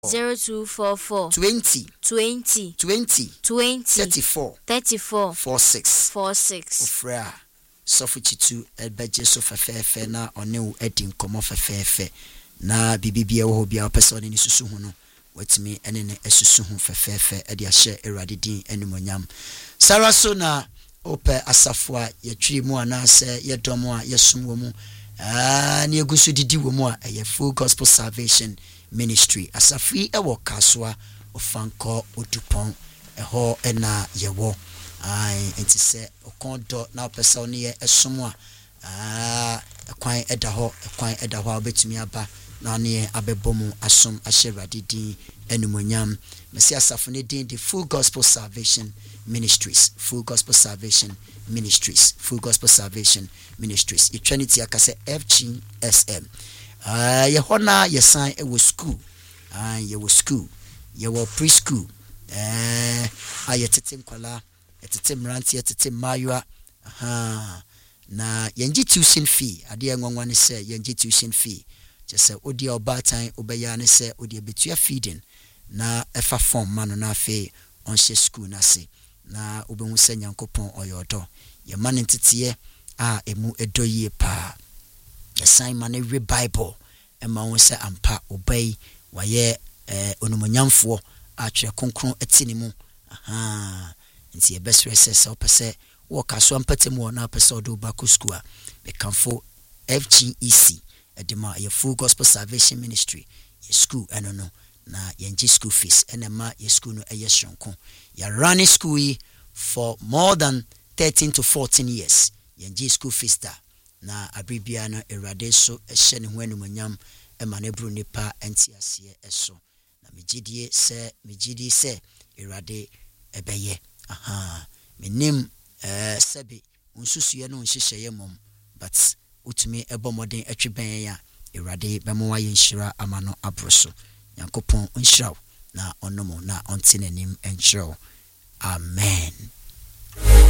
0244 20 20 20 20 34 34 46 46 Ofra Sofuchitu Elbeje so fefefe na one wo edi nkomo fefefe na bibibia wo bia opese one ni susu hu no watimi ene ne asusu hu fefefe e de ahye Awurade din enumonyam saraso na ope asafo a yetwi mu anase yedomo a yesum wo mu ni egusu didi wo mu a ye Full Gospel Salvation Ministry asafi ewo kaswa ofanko odupon eho ena yewo enti se okondo na opesa oni ye esom a kwan eda ho obetumi aba na ne abebomu asom ahye radidi enumonyam mesi asafo ne din the Full Gospel Salvation Ministries Full Gospel Salvation Ministries Full Gospel Salvation Ministries eternity akase FGSM ye hona ye san e wo school ye wo school ye wo preschool ayetete nkwala etete mranti etete mayua na yenji tuition fee ade enwanwa ne se yenji tuition fee just odi obatan obeya ne se odi betua feeding na efa form mano na afi onhye school na se na obehu se Nyankopon oyodo ye man ntete emu edoyie pa yesan man re Bible ema won se ampa obey waye onumonyamfo atwe konkron etinimu nti ebesre se opese wo kaso ampatemu na opese odo back school a bekamfo FGEC edema ye Full Gospel Salvation Ministry ye school enono na yenji school fees enema ye school no eye shonko ya running school for more than 13 to 14 years yenji school fees da na abribia no Awurade so ehye ne ho enumonyam ema na bru nipa entiase eso na megidi se Awurade ebeye menim sebi unsusuye no nhyehyeye mom but utumi ebomodin atweben ya Awurade bemo waye nhyira amano abroso Nyankopon nhyiraw na onomo na ontinanim enhyiraw amen.